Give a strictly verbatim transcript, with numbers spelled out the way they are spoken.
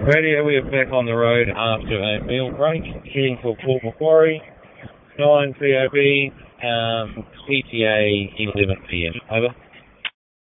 Radio, we are back on the road after a meal break, heading for Port Macquarie, nine P O B, um, E T A eleven P M. Over.